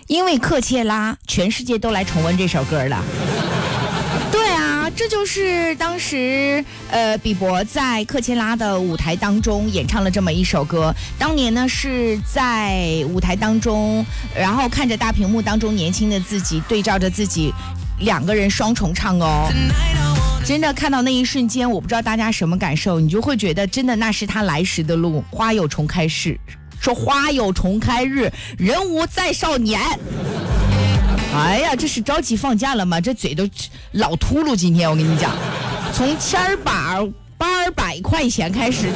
因为克切拉，全世界都来重温这首歌了。对啊，这就是当时比伯在克切拉的舞台当中演唱了这么一首歌。当年呢是在舞台当中，然后看着大屏幕当中年轻的自己，对照着自己，两个人双重唱哦。真的看到那一瞬间，我不知道大家什么感受，你就会觉得真的那是他来时的路，花有重开时。说花有重开日，人无再少年。哎呀，这是着急放假了吗？这嘴都老秃噜。今天我跟你讲，从800块钱开始，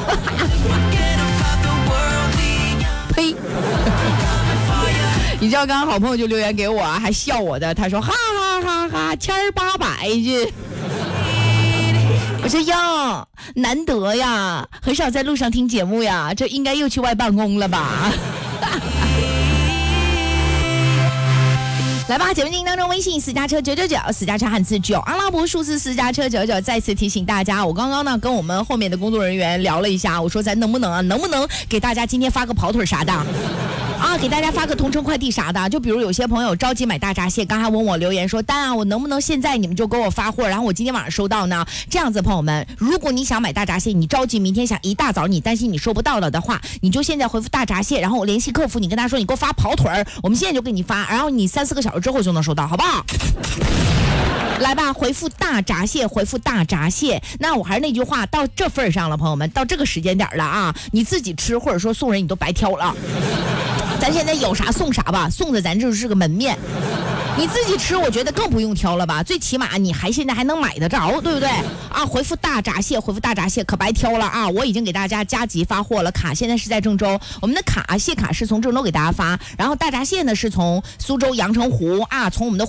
呸！你知道刚刚好朋友就留言给我，还笑我的，他说哈哈哈哈，1800去。我说呀，难得呀，很少在路上听节目呀，这应该又去外办公了吧？来吧，节目进行当中，微信私家车999，私家车汉字9，阿拉伯数字私家车99。再次提醒大家，我刚刚呢跟我们后面的工作人员聊了一下，我说咱能不能给大家今天发个跑腿啥的？啊，给大家发个同城快递啥的，就比如有些朋友着急买大闸蟹，刚才问我留言说，丹啊，我能不能现在你们就给我发货，然后我今天晚上收到呢？这样子，朋友们，如果你想买大闸蟹，你着急明天想一大早，你担心你收不到了的话，你就现在回复大闸蟹，然后我联系客服，你跟他说你给我发跑腿儿，我们现在就给你发，然后你3-4个小时之后就能收到，好不好？来吧，回复大闸蟹，回复大闸蟹。那我还是那句话，到这份上了，朋友们，到这个时间点了啊，你自己吃或者说送人，你都白挑了。咱现在有啥送啥吧，送的咱就是个门面。你自己吃，我觉得更不用挑了吧，最起码你现在还能买得着，对不对啊？回复大闸蟹，回复大闸蟹，可白挑了啊！我已经给大家加急发货了，卡现在是在郑州，我们的蟹卡是从郑州给大家发，然后大闸蟹呢是从苏州阳澄湖啊，从我们的